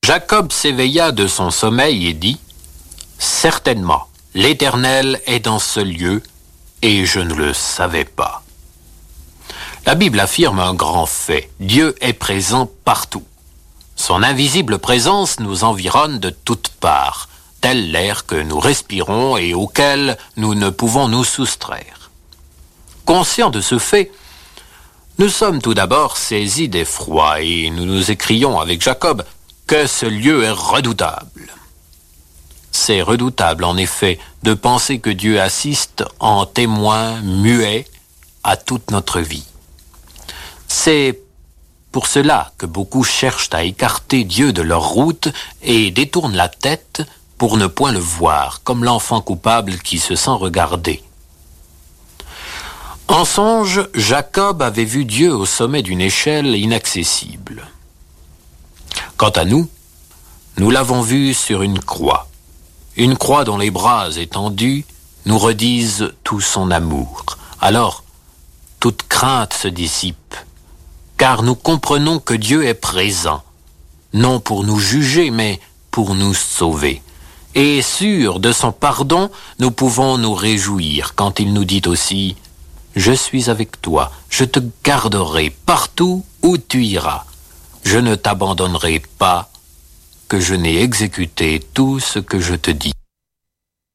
Jacob s'éveilla de son sommeil et dit « Certainement, l'Éternel est dans ce lieu, et je ne le savais pas. » La Bible affirme un grand fait. Dieu est présent partout. Son invisible présence nous environne de toutes parts, tel l'air que nous respirons et auquel nous ne pouvons nous soustraire. Conscients de ce fait, nous sommes tout d'abord saisis d'effroi et nous nous écrions avec Jacob que ce lieu est redoutable. C'est redoutable en effet de penser que Dieu assiste en témoin muet à toute notre vie. C'est pour cela que beaucoup cherchent à écarter Dieu de leur route et détournent la tête pour ne point le voir, comme l'enfant coupable qui se sent regardé. En songe, Jacob avait vu Dieu au sommet d'une échelle inaccessible. Quant à nous, nous l'avons vu sur une croix dont les bras étendus nous redisent tout son amour. Alors, toute crainte se dissipe, car nous comprenons que Dieu est présent, non pour nous juger, mais pour nous sauver. Et sûrs de son pardon, nous pouvons nous réjouir quand il nous dit aussi « Je suis avec toi, je te garderai partout où tu iras. Je ne t'abandonnerai pas, que je n'ai exécuté tout ce que je te dis. »